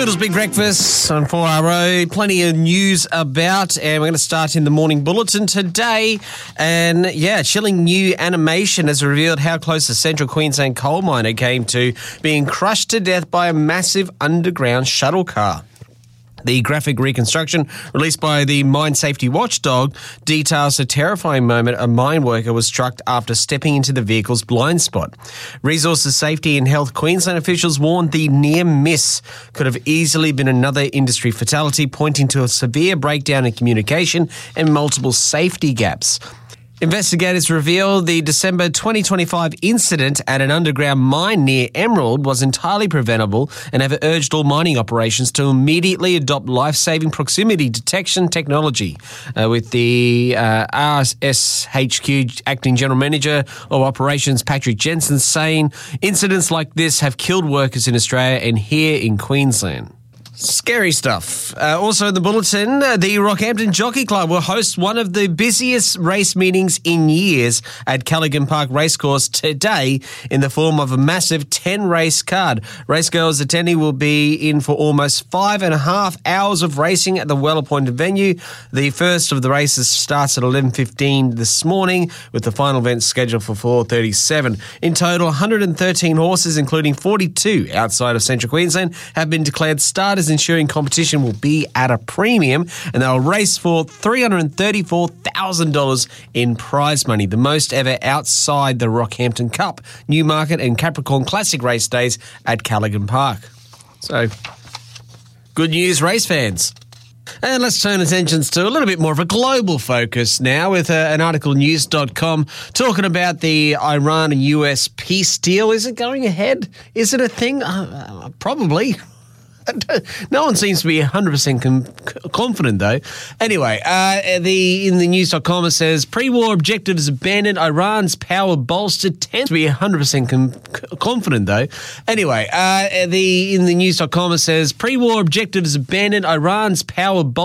Toodles Big Breakfast on 4RO. Plenty of news about, and we're going to start in the morning bulletin today. And chilling new animation has revealed how close the Central Queensland coal miner came to being crushed to death by a massive underground shuttle car. The graphic reconstruction, released by the Mine Safety Watchdog, details a terrifying moment a mine worker was struck after stepping into the vehicle's blind spot. Resources Safety and Health Queensland officials warned the near miss could have easily been another industry fatality, pointing to a severe breakdown in communication and multiple safety gaps. Investigators reveal the December 2025 incident at an underground mine near Emerald was entirely preventable and have urged all mining operations to immediately adopt life-saving proximity detection technology. With the RSHQ Acting General Manager of Operations Patrick Jensen saying incidents like this have killed workers in Australia and here in Queensland. Scary stuff. Also in the bulletin, the Rockhampton Jockey Club will host one of the busiest race meetings in years at Callaghan Park Racecourse today in the form of a massive 10-race card. Race girls attending will be in for almost 5.5 hours of racing at the well-appointed venue. The first of the races starts at 11:15 this morning, with the final event scheduled for 4:37. In total, 113 horses, including 42 outside of Central Queensland, have been declared starters, ensuring competition will be at a premium, and they'll race for $334,000 in prize money, the most ever outside the Rockhampton Cup, Newmarket and Capricorn Classic race days at Callaghan Park. So, good news, race fans. And let's turn attentions to a little bit more of a global focus now with an article news.com talking about the Iran and US peace deal. Is it going ahead? Is it a thing? Probably. No one seems to be 100% confident, though. Anyway, in the news.com it says, pre-war objectives abandoned, Iran's power bolstered, tends to be 100% confident, though. Anyway, in the news.com it says, pre-war objectives abandoned, Iran's power bolstered.